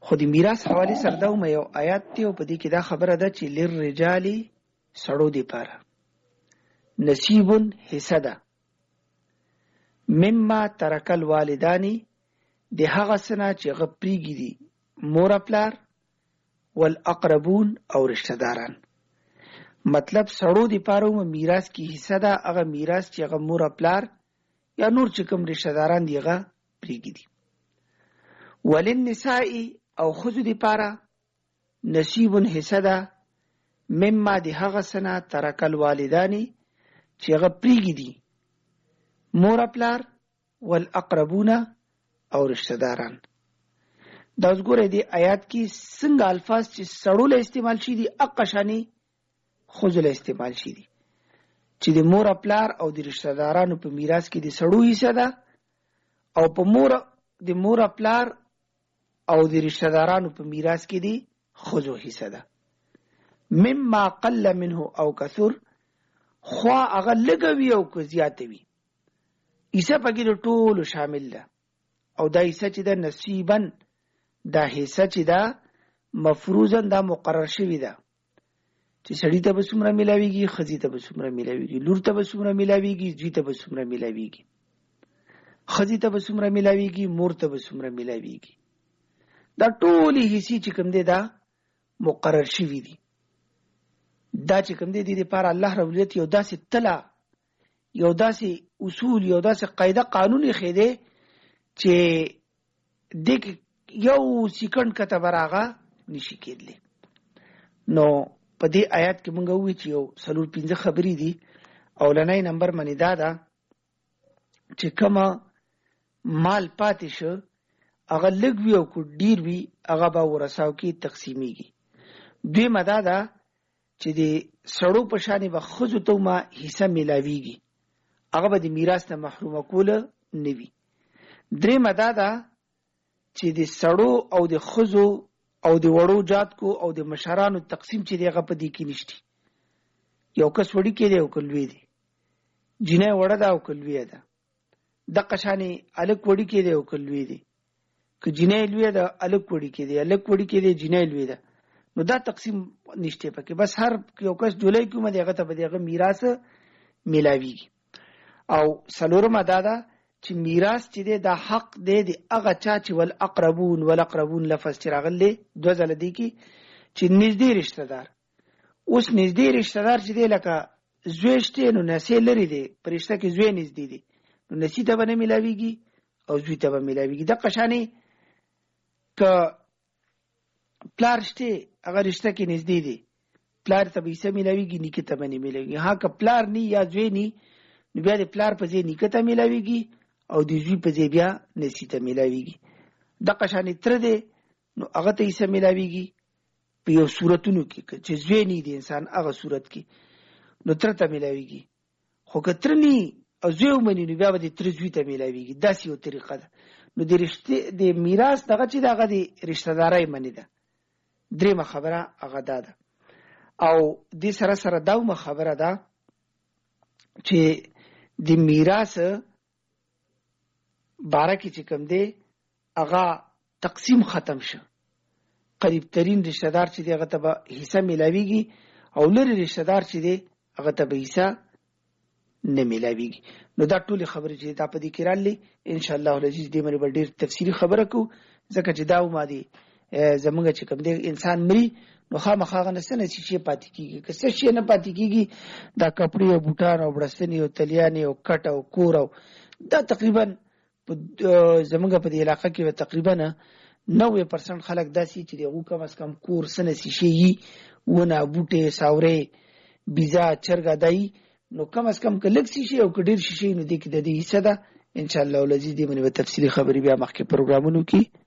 خو د میراث حواله سره دا یو آیات دی او په دې کې دا خبره ده چې للرجال سړو دی پاره نصیب حصہ ده مما ترک الوالدان د هغه سنه چې غپریږي دي مور پلار والاقربون او رشتہ داران. مطلب سړو دی پاره میراث کې حصہ ده هغه میراث چې هغه مور پلار یا نور چې کوم رشتہ داران دی هغه پریږي دي. وللنساء او خذ دی پاره نصیب حصہ ده مما دی هغه سنه ترک الوالدان چې هغه پریږي دي مور پلار والاقربون او رشتہ داران. دا اوس ګوره دی آیات کې څنګه الفاظ چې سړو له استعمال شي دي اقشانی خذ له استعمال شي دي چې د مور پلار او د رشتہ دارانو په میراث کې د سړو حصہ ده او په د مور پلار او د رشتہ دارانو په میراث کې دي خذو حصہ ده. مما قل منه او کثر خوا هغه لګوي او کو زیات وي حصہ پکې د ټولو شامل ده او دا حصہ چې ده نصیبا دا حصہ چې ده مفروضا دا مقرر شوی ده چې سړی ته به څومره ملاویږي ښځې ته به څومره ملاویږي لور ته به څومره ملاویږي زوی ته به څومره ملاویږي ښځې ته به څومره ملاویږي مور ته به څومره ملاویږي. دا ټولې حصې چې کوم دی دا مقرر شوي دي. دا چې کوم دی د لپاره الله رب العزت یو داسې تله یو داسې اصول یو داسې قاعده قانون یې ښیدی چې دې یو سیکنډ کته به راغه نشي کېدلی. نو په دې آیات کې مونږ ووایو چې یو 4-5 خبرې دي. اولنی نمبر باندې دا ده چې کومه مال پاتې شو هغه لږ وي او که ډیر وي هغه به ورثاو کې تقسیمیږي. دویمه دا ده چې د سړو په شانې به ښځو ته ما حصه میلاویږي هغه به د میراث نه محرومه کوله نه وي. درېیمه دا ده چې د سړو او د ښځو او د وړو جاتکو او د مشرانو تقسیم چې دی هغه په دې کې نشته. یو کس وړي کې دی او که لوی دی جینۍ وړه ده او که لویه ده دقه شانې هلک وړي کې دی او که لوی دی که جینۍ لویه ده هلک وړي کې دی هلک وړي کې دی جینۍ لوی ده. نو دا تقسیم نشته پکې بس هر یو کس جولای کومه دی هغه ته به د هغه میراث میلاویږي. او څلورمه دا ده چې میراث چې دی دا حق دی د هغه چا چې والاقربون لفظ چې راغلی 2 ځله دی کې چې نږدې رشته دار. اوس نږدې رشته دار چې دی لکه زوی شته نو نسې لري دی په رشته کې زوی نږدې دی نو نسې ته به نه میلاویږي او زوی ته به میلاویږي. دقه شانې که پلار شته هغه رشته کې نږدې دی پلار ته به حصه میلاویږي نیکه ته به نه میلاویږي. ها که پلار نی یا زوی نی نو بیا د پلار په ځای نیکه ته میلاویږي او د زوی په ځای بیا نسې ته میلاویږي. دقه شانې تره دی نو هغه ته حصه میلاویږي په یو صورتونو کې چې زوی نی دی انسان هغه صورت کې نو تره ته میلاویږي. خو که تره نی او زوی ومني نو بیا به د تره زوی ته میلاویږي. داسې یو طریقه ده. نو د میراث دغه چې دغه د رشته دارۍ منې ده. درېیمه خبره هغه دا ده. او دې سره سره دومه خبره ده چې د میراث باره کې چې کوم دی هغه تقسیم ختم شو. قریب ترین رشته دار چې دی هغه ته به حصه میلاویږي او لرې رشته دار چې دی هغه ته به حصه نه میلاویږي. نو دا ټولې خبرې چې دا په دې کې راغلي انشاءالله العزیز دې باندې به ډېر تفصیلي خبره کوو ځکه چې دا وما دی زمونږ چې کوم دی انسان مري نو خامخا هغه نه څه نه شي پاتې کېږي. که څه شی نه پاتې کېږي دا کپړې او بوټان او بړستنې او تلیانې او کټ او کور او دا تقریبا زمونږ په دې علاقه کې تقریبا 90% خلک داسې چې دغه کم از کم کور څه نه شي ونه بوټې ساورې بیزا چرګه دای نو کم از کم که لږ شي او که ډېر شي نو دې کې د دې حصه ده. انشاءالله العزیز دې باندې به تفصیلي خبرې بیا مخکې پروګرامونو کې